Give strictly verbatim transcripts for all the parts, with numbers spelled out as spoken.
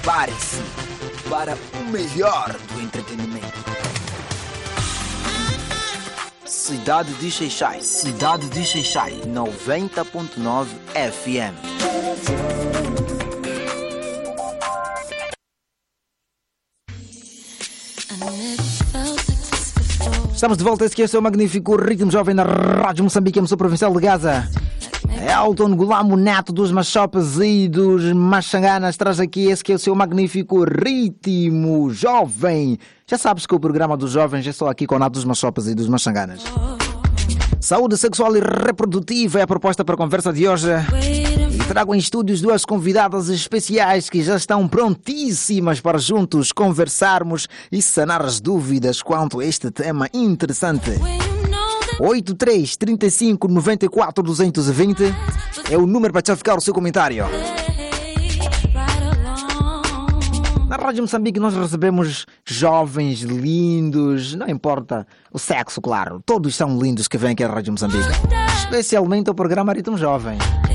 Prepare-se para o melhor do entretenimento. Cidade de Xai-Xai, Cidade de Xai-Xai, noventa ponto nove F M. Estamos de volta, esse que é o seu magnífico Ritmo Jovem na Rádio Moçambique, emissora provincial de Gaza. Elton Gulamo Neto dos Machopes e dos Machanganas traz aqui esse que é o seu magnífico Ritmo Jovem. Já sabes que o programa dos jovens é só aqui com o Neto dos Machopes e dos Machanganas. Saúde sexual e reprodutiva é a proposta para a conversa de hoje. E trago em estúdios duas convidadas especiais que já estão prontíssimas para juntos conversarmos e sanar as dúvidas quanto a este tema interessante. oito três, trinta e cinco, noventa e quatro, duzentos e vinte é o número para te ficar o seu comentário. Na Rádio Moçambique nós recebemos jovens lindos, não importa o sexo, claro. Todos são lindos que vêm aqui à Rádio Moçambique. Especialmente o programa Ritmo Jovem.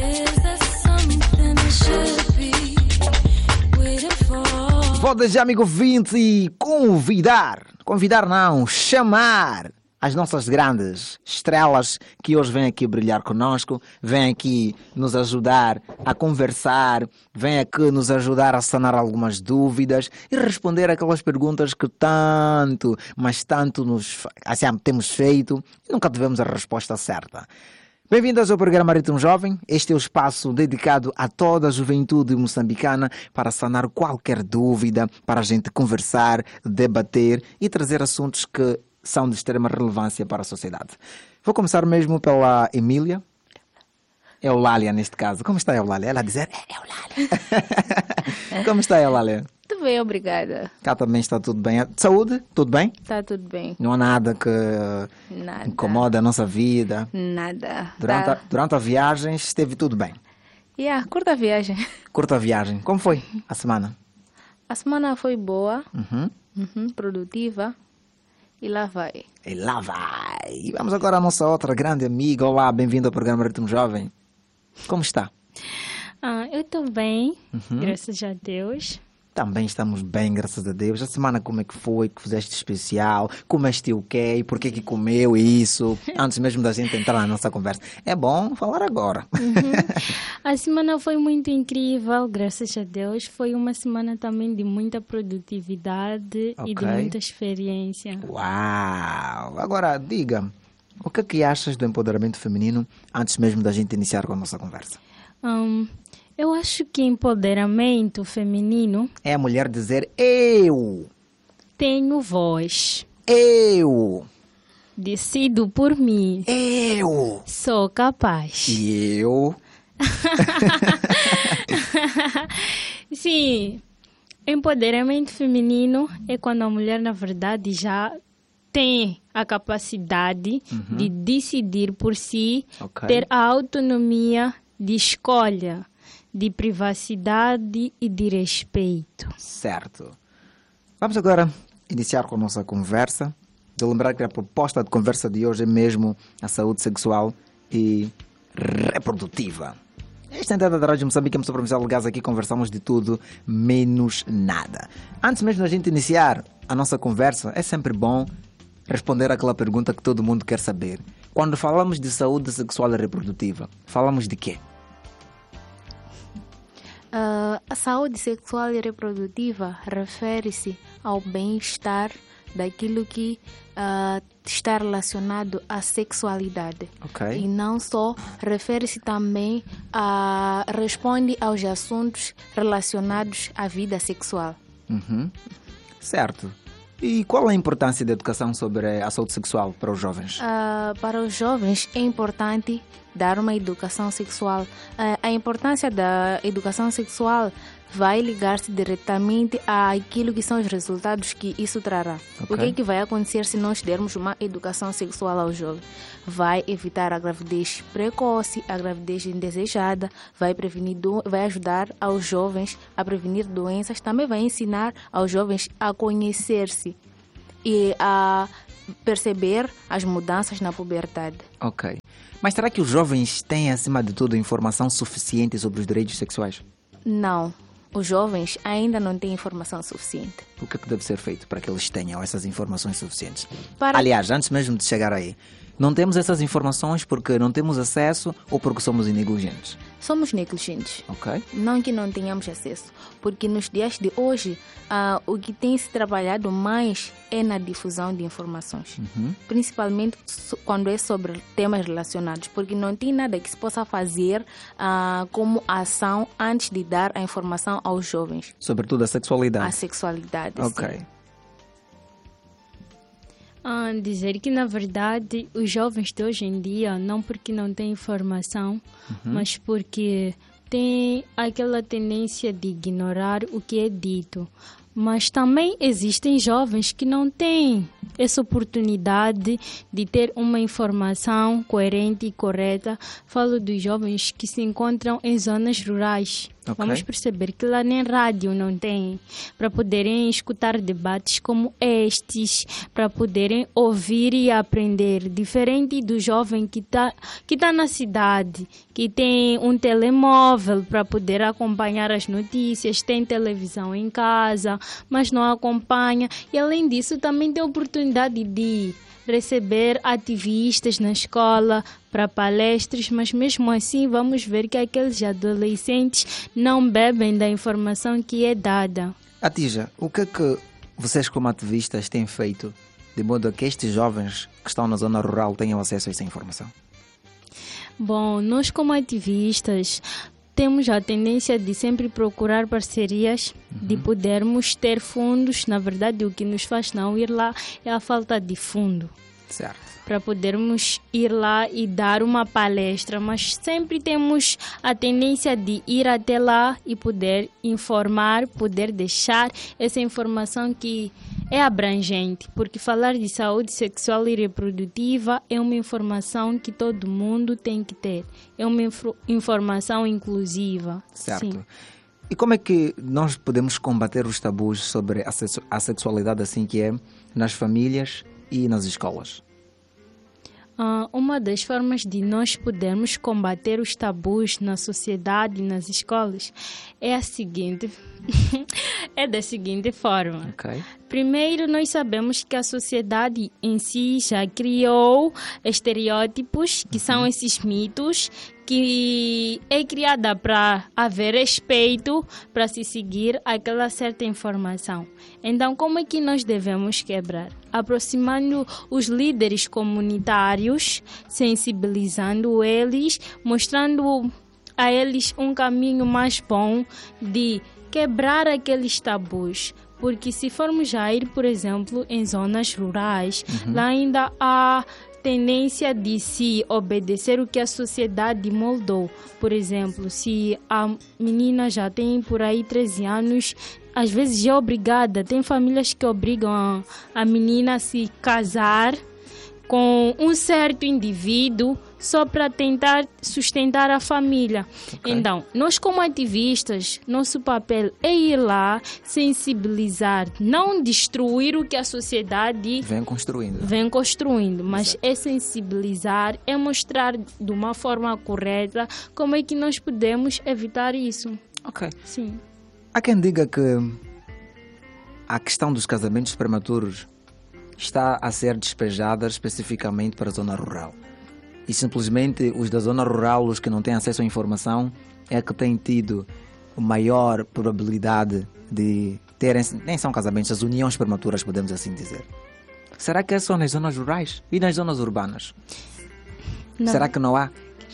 Vou deixar, amigo ouvinte, e convidar, convidar não, chamar as nossas grandes estrelas que hoje vêm aqui brilhar conosco, vêm aqui nos ajudar a conversar, vêm aqui nos ajudar a sanar algumas dúvidas e responder aquelas perguntas que tanto, mas tanto nos assim, temos feito e nunca tivemos a resposta certa. Bem-vindas ao programa Ritmo Jovem. Este é o espaço dedicado a toda a juventude moçambicana para sanar qualquer dúvida, para a gente conversar, debater e trazer assuntos que são de extrema relevância para a sociedade. Vou começar mesmo pela Emília. Eulália, neste caso. Como está a Eulália? Ela dizer, é Eulália. Como está a Eulália? Tudo bem, obrigada. Cá também está tudo bem. Saúde? Tudo bem? Está tudo bem. Não há nada que nada. incomoda a nossa vida? Nada. Durante, tá. a, durante a viagem esteve tudo bem? Yeah, curta a viagem. Curta a viagem. Como foi a semana? A semana foi boa, Uhum. uhum, produtiva. E lá vai. E lá vai. E vamos agora à nossa outra grande amiga. Olá, bem-vindo ao programa Ritmo Jovem. Como está? Ah, eu estou bem, Uhum. graças a Deus. Também estamos bem, graças a Deus. A semana como é que foi? Que fizeste especial? Comeste o quê? E por que que comeu isso? Antes mesmo da gente entrar na nossa conversa. É bom falar agora. Uhum. A semana foi muito incrível, graças a Deus. Foi uma semana também de muita produtividade Ok. e de muita experiência. Uau! Agora, diga, o que é que achas do empoderamento feminino antes mesmo da gente iniciar com a nossa conversa? Hum, eu acho que empoderamento feminino É a mulher dizer eu, tenho voz, eu, decido por mim, eu sou capaz. e eu. Sim, empoderamento feminino é quando a mulher, na verdade, já tem a capacidade Uhum. de decidir por si, Ok. ter a autonomia de escolha, de privacidade e de respeito. Certo. Vamos agora iniciar com a nossa conversa. De lembrar que a proposta de conversa de hoje é mesmo a saúde sexual e reprodutiva. Esta é a entrada da Rádio Moçambique, emissora provincial de Gaza, aqui conversamos de tudo, menos nada. Antes mesmo da gente iniciar a nossa conversa, é sempre bom responder àquela pergunta que todo mundo quer saber. Quando falamos de saúde sexual e reprodutiva, falamos de quê? Uh, a saúde sexual e reprodutiva refere-se ao bem-estar daquilo que uh, está relacionado à sexualidade. Ok. E não só, refere-se também a... responde aos assuntos relacionados à vida sexual. Uhum. Certo. E qual a importância da educação sobre a saúde sexual para os jovens? Uh, para os jovens é importante dar uma educação sexual. Uh, a importância da educação sexual vai ligar-se diretamente àquilo que são os resultados que isso trará. Ok. O que é que vai acontecer se nós dermos uma educação sexual ao jovem? Vai evitar a gravidez precoce, a gravidez indesejada, vai prevenir, do... vai ajudar aos jovens a prevenir doenças, também vai ensinar aos jovens a conhecer-se e a perceber as mudanças na puberdade. Ok. Mas será que os jovens têm, acima de tudo, informação suficiente sobre os direitos sexuais? Não. os jovens ainda não têm informação suficiente. O que é que deve ser feito para que eles tenham essas informações suficientes? Para... Aliás, antes mesmo de chegar aí, não temos essas informações porque não temos acesso ou porque somos negligentes? Somos negligentes. Ok. Não que não tenhamos acesso, porque nos dias de hoje, ah, o que tem se trabalhado mais é na difusão de informações. Uhum. Principalmente quando é sobre temas relacionados, porque não tem nada que se possa fazer ah, como ação antes de dar a informação aos jovens. Sobretudo a sexualidade. A sexualidade, Ok. sim. Ah, dizer que, na verdade, os jovens de hoje em dia, não porque não têm informação, uhum. mas porque têm aquela tendência de ignorar o que é dito. Mas também existem jovens que não têm essa oportunidade de ter uma informação coerente e correta. Falo dos jovens que se encontram em zonas rurais. Okay. Vamos perceber que lá nem rádio não tem, para poderem escutar debates como estes, para poderem ouvir e aprender, diferente do jovem que está que tá na cidade, que tem um telemóvel para poder acompanhar as notícias, tem televisão em casa, mas não acompanha, e além disso também tem a oportunidade de receber ativistas na escola para palestras, mas mesmo assim vamos ver que aqueles adolescentes não bebem da informação que é dada. Atija, o que é que vocês como ativistas têm feito de modo a que estes jovens que estão na zona rural tenham acesso a essa informação? Bom, nós como ativistas temos a tendência de sempre procurar parcerias, uhum. de podermos ter fundos. Na verdade, o que nos faz não ir lá é a falta de fundo. Certo. Para podermos ir lá e dar uma palestra, mas sempre temos a tendência de ir até lá e poder informar, poder deixar essa informação que é abrangente, porque falar de saúde sexual e reprodutiva é uma informação que todo mundo tem que ter, é uma inf- informação inclusiva. Certo. Sim. E como é que nós podemos combater os tabus sobre a, sexu- a sexualidade assim que é nas famílias e nas escolas? Uh, uma das formas de nós podermos combater os tabus na sociedade e nas escolas é a seguinte, é da seguinte forma. Okay. Primeiro, nós sabemos que a sociedade em si já criou estereótipos, que uhum. são esses mitos, que é criada para haver respeito, para se seguir aquela certa informação. Então, como é que nós devemos quebrar? Aproximando os líderes comunitários, sensibilizando eles, mostrando a eles um caminho mais bom de quebrar aqueles tabus. Porque se formos já ir, por exemplo, em zonas rurais, uhum. lá ainda há tendência de se obedecer o que a sociedade moldou. Por exemplo, se a menina já tem por aí treze anos, às vezes já é obrigada. Tem famílias que obrigam a, a menina a se casar com um certo indivíduo só para tentar sustentar a família. Okay. Então, nós como ativistas, nosso papel é ir lá, sensibilizar, não destruir o que a sociedade vem construindo, vem construindo, mas Exato. é sensibilizar, é mostrar de uma forma correta como é que nós podemos evitar isso. Ok. Sim. Há quem diga que a questão dos casamentos prematuros está a ser despejada especificamente para a zona rural. E simplesmente os da zona rural, os que não têm acesso à informação, é que têm tido maior probabilidade de terem, nem são casamentos, as uniões prematuras, podemos assim dizer. Será que é só nas zonas rurais e nas zonas urbanas? Não. Será que não há?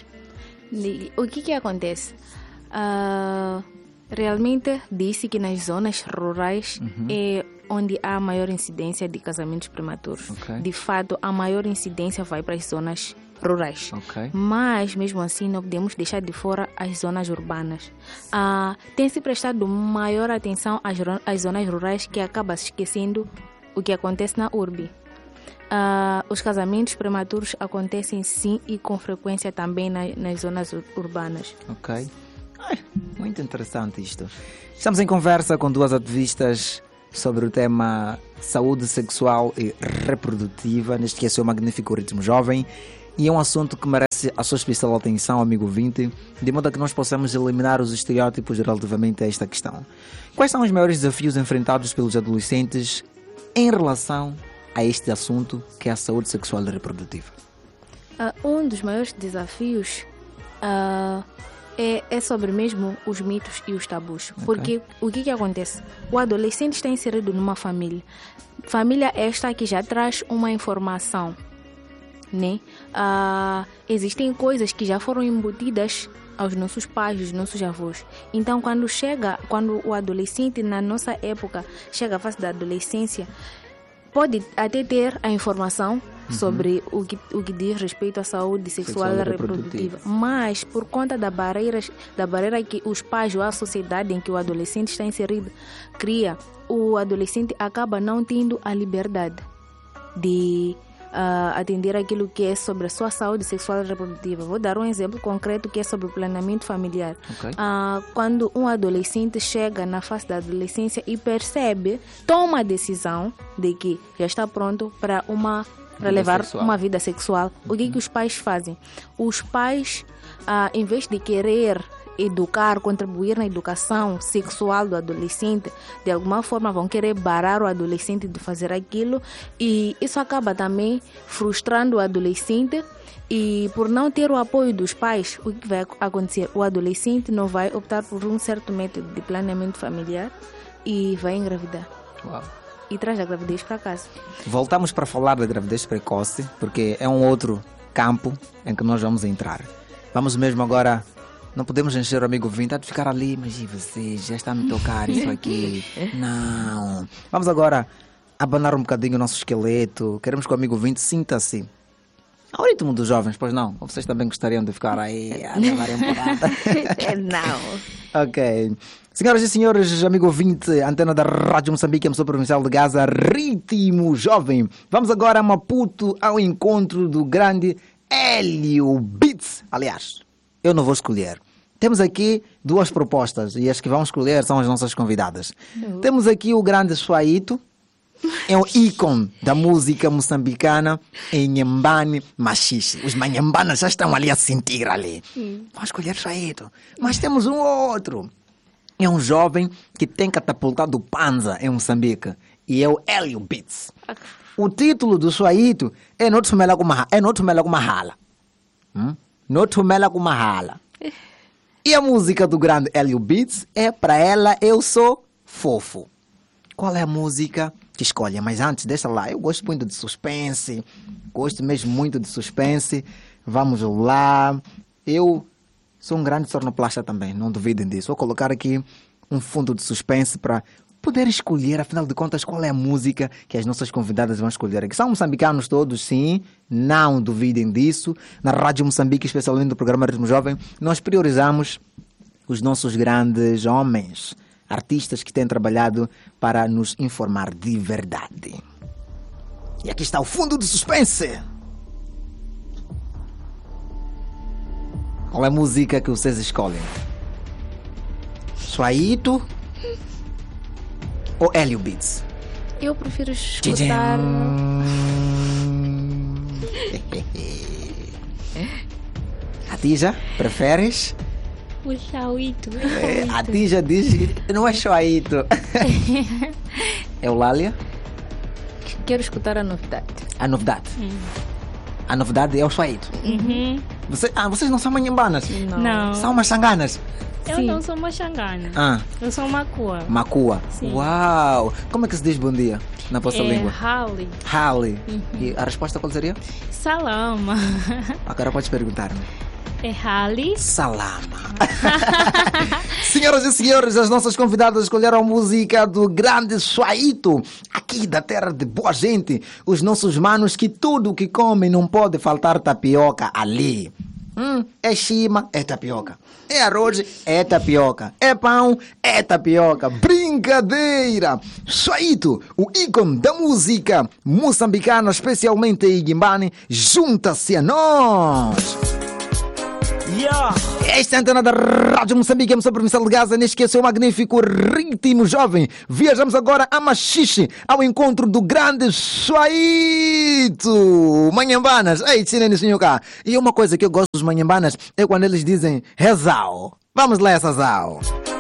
O que que acontece? Uh, realmente disse que nas zonas rurais uhum. é onde há maior incidência de casamentos prematuros. Okay. De fato, a maior incidência vai para as zonas rurais. Okay. Mas, mesmo assim, não podemos deixar de fora as zonas urbanas. Ah, tem-se prestado maior atenção às, às zonas rurais, que acaba se esquecendo o que acontece na urbe. Ah, os casamentos prematuros acontecem sim e com frequência também na, nas zonas urbanas. Ok. Ai, muito interessante isto. Estamos em conversa com duas ativistas sobre o tema saúde sexual e reprodutiva, neste que é o seu magnífico Ritmo Jovem. E é um assunto que merece a sua especial atenção, amigo ouvinte, de modo a que nós possamos eliminar os estereótipos relativamente a esta questão. Quais são os maiores desafios enfrentados pelos adolescentes em relação a este assunto que é a saúde sexual e reprodutiva? Uh, um dos maiores desafios uh, é, é sobre mesmo os mitos e os tabus. Okay. Porque o que, que acontece? O adolescente está inserido numa família. Família esta que já traz uma informação. Né? Uh, existem coisas que já foram embutidas aos nossos pais, aos nossos avós. Então, quando chega, quando o adolescente, na nossa época, chega à fase da adolescência, pode até ter a informação uhum. sobre o que, o que diz respeito à saúde sexual, sexual e reprodutiva. reprodutiva. Mas, por conta da barreira, da barreira que os pais ou a sociedade em que o adolescente está inserido cria, o adolescente acaba não tendo a liberdade de Uh, atender aquilo que é sobre a sua saúde sexual e reprodutiva. Vou dar um exemplo concreto que é sobre o planeamento familiar. Okay. Uh, quando um adolescente chega na fase da adolescência e percebe, toma a decisão de que já está pronto para uma para levar sexual. uma vida sexual, uhum. o que, que os pais fazem? Os pais, uh, em vez de querer educar, contribuir na educação sexual do adolescente, de alguma forma vão querer barrar o adolescente de fazer aquilo, e isso acaba também frustrando o adolescente, e por não ter o apoio dos pais, o que vai acontecer? O adolescente não vai optar por um certo método de planeamento familiar e vai engravidar. Uau. E traz a gravidez para casa. Voltamos para falar da gravidez precoce, porque é um outro campo em que nós vamos entrar. Vamos mesmo agora. Não podemos encher o amigo ouvinte, há de ficar ali, mas e você já está a me tocar isso aqui? Não. Vamos agora abanar um bocadinho o nosso esqueleto. Queremos que o amigo ouvinte sinta-se ao ritmo dos jovens, pois não? Ou vocês também gostariam de ficar aí a levar a empurrada? Não. Ok. Senhoras e senhores, amigo ouvinte, antena da Rádio Moçambique, emissora provincial de Gaza, Ritmo Jovem. Vamos agora a Maputo ao encontro do grande Hélio Beats. Aliás, eu não vou escolher. Temos aqui duas propostas e as que vão escolher são as nossas convidadas. Uhum. Temos aqui o grande Suaito, é um ícone da música moçambicana em Nhambane Machixe. Os manhambanas já estão ali a sentir ali. Uhum. Vamos escolher Suaito. Mas temos um outro. É um jovem que tem catapultado panza em Moçambique e é o Hélio Beats. O título do Suaito é Notumela Kumahala. É Notumela Kumahala. Hum? Notumela Kumahala. E a música do grande Hélio Beats é Pra Ela Eu Sou Fofo. Qual é a música que escolhe? Mas antes, deixa lá. Eu gosto muito de suspense. Gosto mesmo muito de suspense. Vamos lá. Eu sou um grande sonoplasta também, não duvidem disso. Vou colocar aqui um fundo de suspense para poder escolher, afinal de contas, qual é a música que as nossas convidadas vão escolher aqui. São moçambicanos todos, sim, não duvidem disso. Na Rádio Moçambique, especialmente no programa Ritmo Jovem, nós priorizamos os nossos grandes homens, artistas que têm trabalhado para nos informar de verdade. E aqui está o fundo de suspense. Qual é a música que vocês escolhem? Suaito ou Hélio Beats? Eu prefiro escutar... A ti já? Preferes? O Suaito. É, a ti já diz que não é Suaito. É o Lália? Quero escutar a novidade. A novidade? Hum. A novidade é o Suaito. Uhum. Você, ah, vocês não são manhambanas? Não. não. São maxanganas? Eu Sim. não sou uma xangana. Ah. Eu sou uma macua. Macua. Sim. Uau! Como é que se diz bom dia na vossa é língua? Hali. Hali. Uhum. E a resposta qual seria? Salama. Agora podes perguntar-me. É Hali. Salama. Senhoras e senhores, as nossas convidadas escolheram a música do grande Suaito, aqui da terra de boa gente. Os nossos manos que tudo o que comem não pode faltar tapioca ali. Hum, é chima, é tapioca. É arroz, é tapioca. É pão, é tapioca. Brincadeira! Suaito, o ícone da música moçambicana, especialmente em Nhambane, junta-se a nós. Yeah. Esta é a antena da Rádio Moçambique, emissora provincial de Gaza. Neste que é o seu magnífico ritmo jovem. Viajamos agora a Machixe, ao encontro do grande Chuaito. Manhambanas. Ei, Tchinene, senhor cá. E uma coisa que eu gosto dos manhambanas é quando eles dizem rezao. Vamos lá, essa zao.